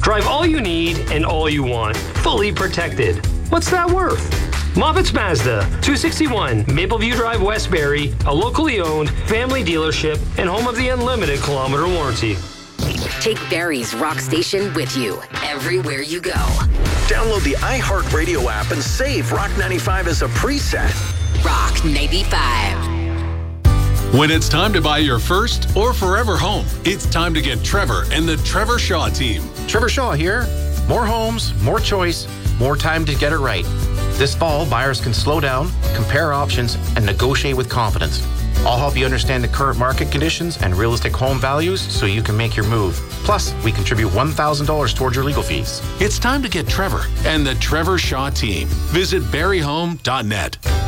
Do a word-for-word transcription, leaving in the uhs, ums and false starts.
Drive all you need and all you want, fully protected. What's that worth? Moffitt's Mazda, two sixty-one Mapleview Drive, Westbury, a locally owned family dealership and home of the unlimited kilometer warranty. Take Barry's Rock Station with you everywhere you go. Download the iHeartRadio app and save Rock ninety-five as a preset. Rock ninety-five. When it's time to buy your first or forever home, it's time to get Trevor and the Trevor Shaw team. Trevor Shaw here. More homes, more choice, more time to get it right. This fall, buyers can slow down, compare options, and negotiate with confidence. I'll help you understand the current market conditions and realistic home values so you can make your move. Plus, we contribute one thousand dollars towards your legal fees. It's time to get Trevor and the Trevor Shaw team. Visit barry home dot net.